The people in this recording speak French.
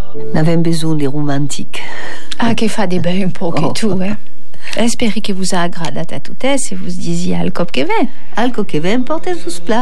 Avem besoin de romantic. Ah, che fa de bem un po' che tu, Speri che vous a agradat a tutès e vous disiez al cop che ven. Alco che ven portes us pla.